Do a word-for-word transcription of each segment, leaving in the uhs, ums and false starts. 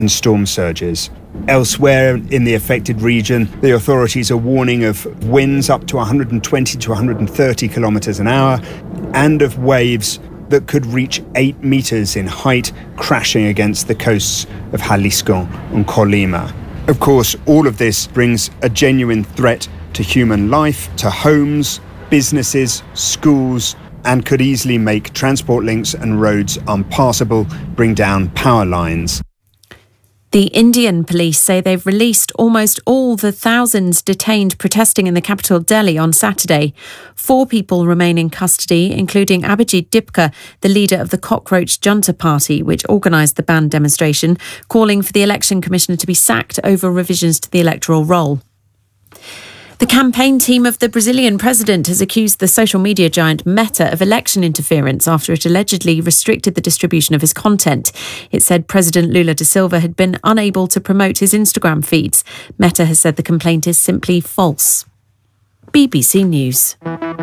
and storm surges. Elsewhere in the affected region, the authorities are warning of winds up to one hundred twenty to one hundred thirty kilometers an hour and of waves that could reach eight meters in height, crashing against the coasts of Jalisco and Colima. Of course, all of this brings a genuine threat to human life, to homes, businesses, schools, and could easily make transport links and roads unpassable, bring down power lines. The Indian police say they've released almost all the thousands detained protesting in the capital Delhi on Saturday. Four people remain in custody, including Abhijit Dipka, the leader of the Cockroach Junta Party, which organised the banned demonstration, calling for the election commissioner to be sacked over revisions to the electoral roll. The campaign team of the Brazilian president has accused the social media giant Meta of election interference after it allegedly restricted the distribution of his content. It said President Lula da Silva had been unable to promote his Instagram feeds. Meta has said the complaint is simply false. B B C News.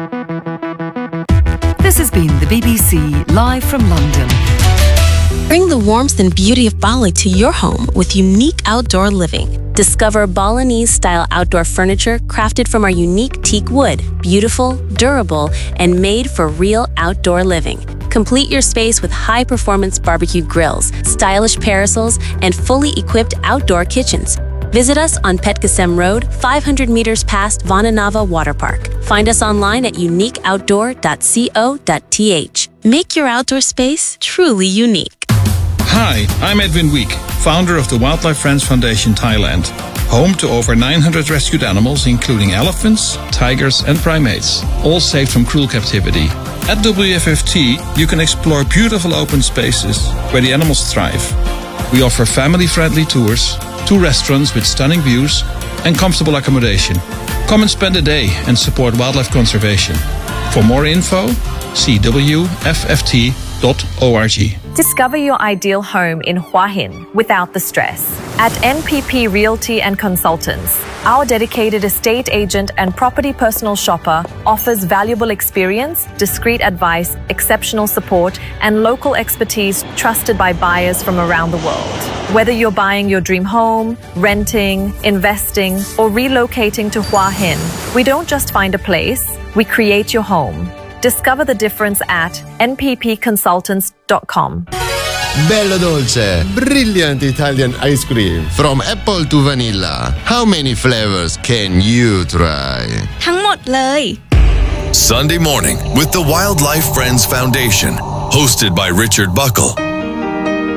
This has been the B B C live from London. Bring the warmth and beauty of Bali to your home with unique outdoor living. Discover Balinese-style outdoor furniture crafted from our unique teak wood, beautiful, durable, and made for real outdoor living. Complete your space with high-performance barbecue grills, stylish parasols, and fully equipped outdoor kitchens. Visit us on Petkasem Road, five hundred meters past Vananava Water Park. Find us online at unique outdoor dot co dot t h. Make your outdoor space truly unique. Hi, I'm Edwin Week, founder of the Wildlife Friends Foundation Thailand, home to over nine hundred rescued animals including elephants, tigers and primates, all saved from cruel captivity. At W F F T, you can explore beautiful open spaces where the animals thrive. We offer family-friendly tours, two restaurants with stunning views and comfortable accommodation. Come and spend a day and support wildlife conservation. For more info, see w f f t dot org. Discover your ideal home in Hua Hin without the stress. At N P P Realty and Consultants, our dedicated estate agent and property personal shopper offers valuable experience, discreet advice, exceptional support, and local expertise trusted by buyers from around the world. Whether you're buying your dream home, renting, investing, or relocating to Hua Hin, we don't just find a place, we create your home. Discover the difference at n p p consultants dot com. Bello dolce, brilliant Italian ice cream from apple to vanilla. How many flavors can you try? ทั้งหมดเลย Sunday Morning with the Wildlife Friends Foundation, hosted by Richard Buckle.